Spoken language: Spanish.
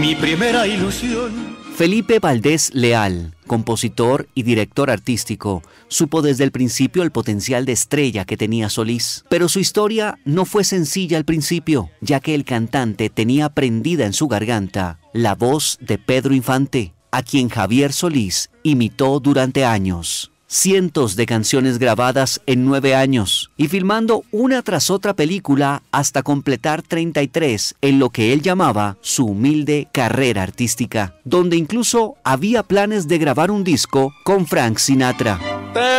Mi primera ilusión. Felipe Valdés Leal, compositor y director artístico, supo desde el principio el potencial de estrella que tenía Solís. Pero su historia no fue sencilla al principio, ya que el cantante tenía prendida en su garganta la voz de Pedro Infante, a quien Javier Solís imitó durante años. Cientos de canciones grabadas en 9 años y filmando una tras otra película hasta completar 33 en lo que él llamaba su humilde carrera artística, donde incluso había planes de grabar un disco con Frank Sinatra.